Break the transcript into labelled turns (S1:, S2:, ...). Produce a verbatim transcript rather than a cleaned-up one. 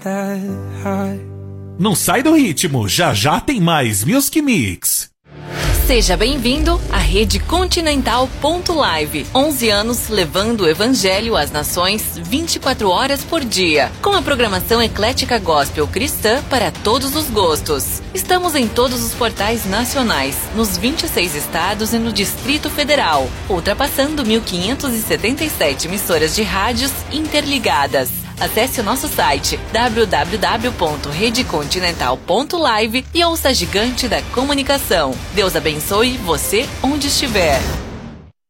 S1: Não sai do ritmo, já já tem mais Music Mix.
S2: Seja bem-vindo à Rede Continental ponto live. onze anos levando o evangelho às nações vinte e quatro horas por dia. Com a programação eclética gospel cristã para todos os gostos. Estamos em todos os portais nacionais, nos vinte e seis estados e no Distrito Federal, ultrapassando mil quinhentas e setenta e sete emissoras de rádios interligadas. Acesse o nosso site w w w ponto rede continental ponto live e ouça a gigante da comunicação. Deus abençoe você onde estiver.